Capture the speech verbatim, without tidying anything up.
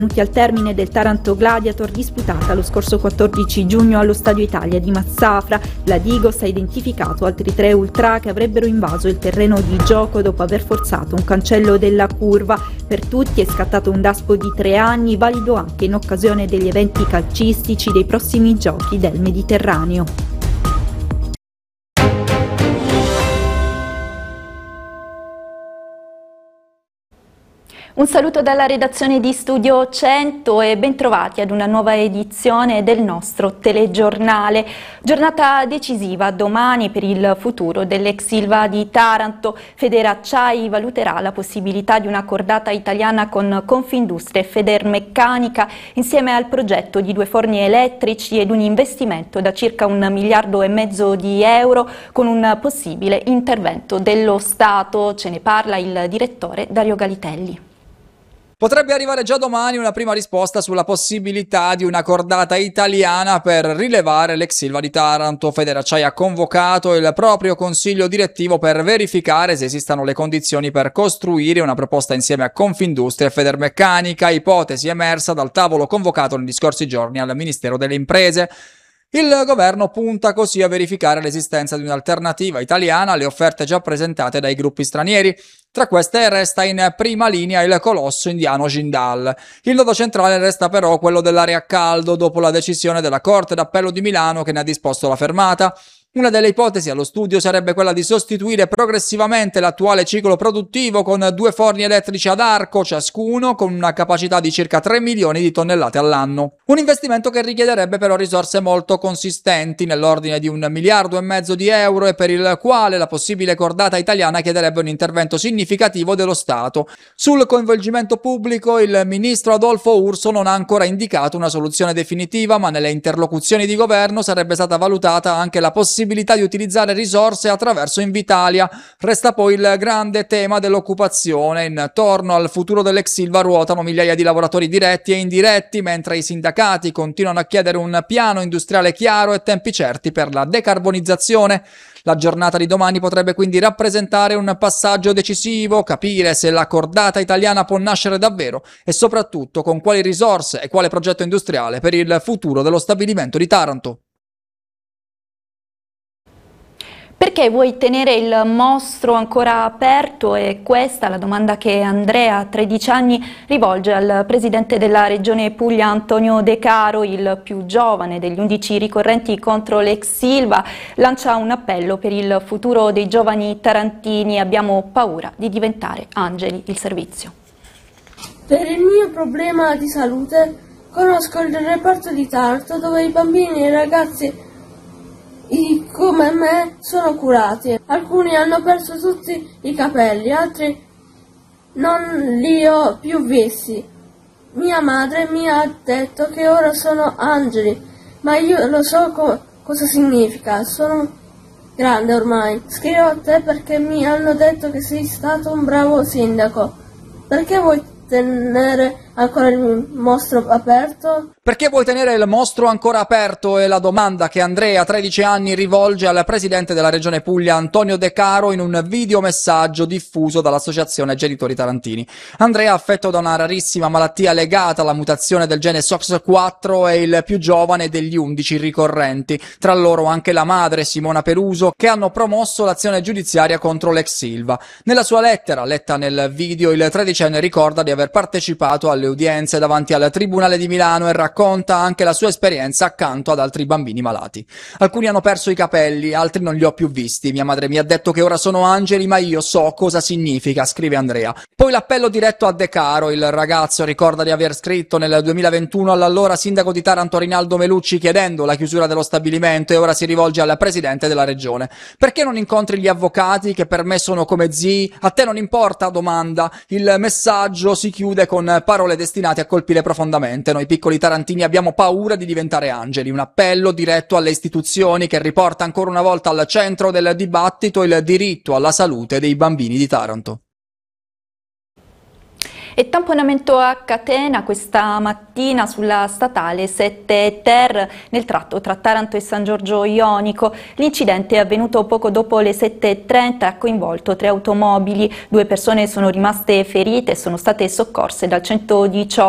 al termine del Taranto Gladiator disputata lo scorso quattordici giugno allo Stadio Italia di Mazzafra. La Digos ha identificato altri tre ultra che avrebbero invaso il terreno di gioco dopo aver forzato un cancello della curva. Per tutti è scattato un daspo di tre anni, valido anche in occasione degli eventi calcistici dei prossimi giochi del Mediterraneo. Un saluto dalla redazione di Studio cento e bentrovati ad una nuova edizione del nostro telegiornale. Giornata decisiva domani per il futuro dell'ex Ilva di Taranto. Federacciai valuterà la possibilità di una cordata italiana con Confindustria e Federmeccanica insieme al progetto di due forni elettrici ed un investimento da circa un miliardo e mezzo di euro con un possibile intervento dello Stato. Ce ne parla il direttore Dario Galitelli. Potrebbe arrivare già domani una prima risposta sulla possibilità di una cordata italiana per rilevare l'ex Ilva di Taranto. Federacciai ha convocato il proprio consiglio direttivo per verificare se esistano le condizioni per costruire una proposta insieme a Confindustria e Federmeccanica, ipotesi emersa dal tavolo convocato negli scorsi giorni al Ministero delle Imprese. Il governo punta così a verificare l'esistenza di un'alternativa italiana alle offerte già presentate dai gruppi stranieri. Tra queste resta in prima linea il colosso indiano Jindal. Il nodo centrale resta però quello dell'area a caldo dopo la decisione della Corte d'Appello di Milano che ne ha disposto la fermata. Una delle ipotesi allo studio sarebbe quella di sostituire progressivamente l'attuale ciclo produttivo con due forni elettrici ad arco ciascuno con una capacità di circa tre milioni di tonnellate all'anno. Un investimento che richiederebbe però risorse molto consistenti nell'ordine di un miliardo e mezzo di euro e per il quale la possibile cordata italiana chiederebbe un intervento significativo dello Stato. Sul coinvolgimento pubblico il ministro Adolfo Urso non ha ancora indicato una soluzione definitiva, ma nelle interlocuzioni di governo sarebbe stata valutata anche la possibilità di utilizzare risorse attraverso Invitalia. Resta poi il grande tema dell'occupazione. Intorno al futuro dell'ex Ilva ruotano migliaia di lavoratori diretti e indiretti, mentre i sindacati continuano a chiedere un piano industriale chiaro e tempi certi per la decarbonizzazione. La giornata di domani potrebbe quindi rappresentare un passaggio decisivo, capire se la cordata italiana può nascere davvero e soprattutto con quali risorse e quale progetto industriale per il futuro dello stabilimento di Taranto. Perché vuoi tenere il mostro ancora aperto? È questa la domanda che Andrea, tredici anni, rivolge al presidente della Regione Puglia Antonio De Caro, il più giovane degli undici ricorrenti contro l'ex Ilva. Lancia un appello per il futuro dei giovani tarantini. Abbiamo paura di diventare angeli il servizio. Per il mio problema di salute conosco il reparto di Taranto dove i bambini e i ragazzi I, come me sono curati. Alcuni hanno perso tutti i capelli, altri non li ho più visti. Mia madre mi ha detto che ora sono angeli, ma io lo so co- cosa significa. Sono grande ormai. Scrivo a te perché mi hanno detto che sei stato un bravo sindaco. Perché vuoi tenere ancora il mostro aperto? Perché vuoi tenere il mostro ancora aperto è la domanda che Andrea, tredici anni, rivolge al presidente della Regione Puglia Antonio De Caro in un videomessaggio diffuso dall'associazione Genitori Tarantini. Andrea, affetto da una rarissima malattia legata alla mutazione del gene S O X quattro, è il più giovane degli undici ricorrenti, tra loro anche la madre Simona Peruso, che hanno promosso l'azione giudiziaria contro l'ex Ilva. Nella sua lettera, letta nel video, il tredicenne ricorda di aver partecipato alle udienze davanti al Tribunale di Milano e racconta anche la sua esperienza accanto ad altri bambini malati. Alcuni hanno perso i capelli, altri non li ho più visti. Mia madre mi ha detto che ora sono angeli, ma io so cosa significa, scrive Andrea. Poi l'appello diretto a De Caro. Il ragazzo ricorda di aver scritto nel duemilaventuno all'allora sindaco di Taranto Rinaldo Melucci chiedendo la chiusura dello stabilimento e ora si rivolge al presidente della regione. Perché non incontri gli avvocati che per me sono come zii? A te non importa? Domanda. Il messaggio si chiude con parole destinate a colpire profondamente. Noi piccoli tarantini abbiamo paura di diventare angeli. Un appello diretto alle istituzioni che riporta ancora una volta al centro del dibattito il diritto alla salute dei bambini di Taranto. E tamponamento a catena questa mattina sulla statale sette ter nel tratto tra Taranto e San Giorgio Ionico. L'incidente è avvenuto poco dopo le sette e trenta e ha coinvolto tre automobili. Due persone sono rimaste ferite e sono state soccorse dal centodiciotto.